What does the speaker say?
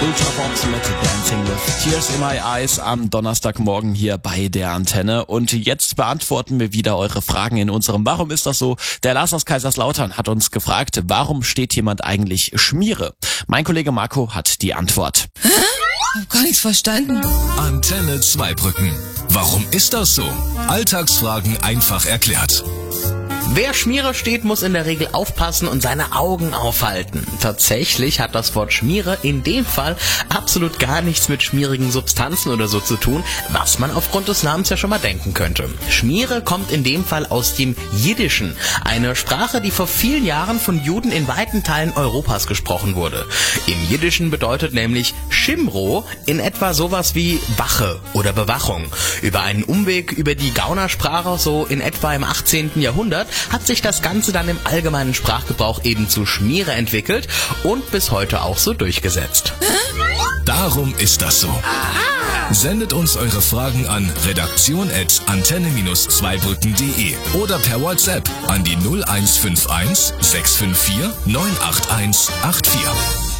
Ultravox mit Dancing with Tears in My Eyes am Donnerstagmorgen hier bei der Antenne. Und jetzt beantworten wir wieder eure Fragen in unserem Warum ist das so? Der Lars aus Kaiserslautern hat uns gefragt, warum steht jemand eigentlich Schmiere? Mein Kollege Marco hat die Antwort. Hab gar nichts verstanden. Antenne Zweibrücken. Warum ist das so? Alltagsfragen einfach erklärt. Wer Schmiere steht, muss in der Regel aufpassen und seine Augen aufhalten. Tatsächlich hat das Wort Schmiere in dem Fall absolut gar nichts mit schmierigen Substanzen oder so zu tun, was man aufgrund des Namens ja schon mal denken könnte. Schmiere kommt in dem Fall aus dem Jiddischen, eine Sprache, die vor vielen Jahren von Juden in weiten Teilen Europas gesprochen wurde. Im Jiddischen bedeutet nämlich Shimro in etwa sowas wie Wache oder Bewachung. Über einen Umweg über die Gaunersprache, so in etwa im 18. Jahrhundert, hat sich das Ganze dann im allgemeinen Sprachgebrauch eben zu Schmiere entwickelt und bis heute auch so durchgesetzt. Darum ist das so. Sendet uns eure Fragen an redaktion@antenne-zweibrücken.de oder per WhatsApp an die 0151 654 98184.